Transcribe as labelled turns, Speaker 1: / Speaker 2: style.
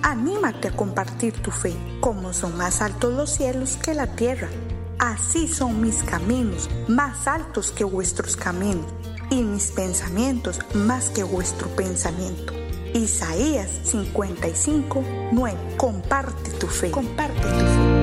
Speaker 1: Anímate a compartir tu fe. Como son más altos los cielos que la tierra, así son mis caminos, más altos que vuestros caminos, y mis pensamientos más que vuestro pensamiento. Isaías 55:9. Comparte tu fe. Comparte tu fe.